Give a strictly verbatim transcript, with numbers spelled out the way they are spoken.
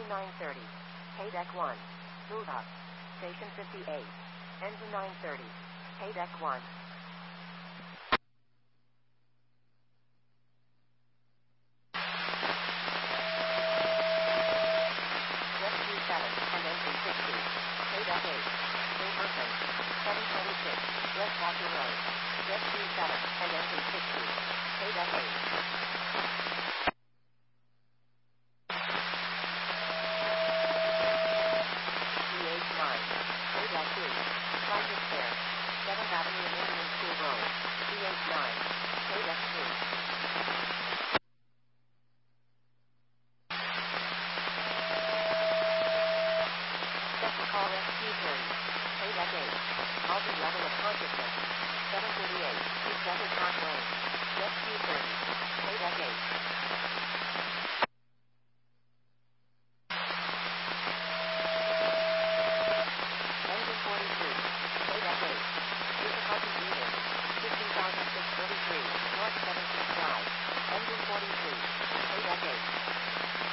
nine thirty. Paydeck one. Move up. Station fifty-eight. Engine nine thirty. Paydeck one. Rescue seven and engine sixty. Paydeck eight. Wilburton. seven twenty-six. West Walker Road. Rescue seven and engine sixty. Paydeck eight. Paydeck three. Private Fair. seventh Avenue and Indian School Road. D H nine. Paydeck three. Special call Rescue thirty. Paydeck eight. Altered level of consciousness. seven thirty-eight. East Desert Park Lane. Rescue thirty. Paydeck eight.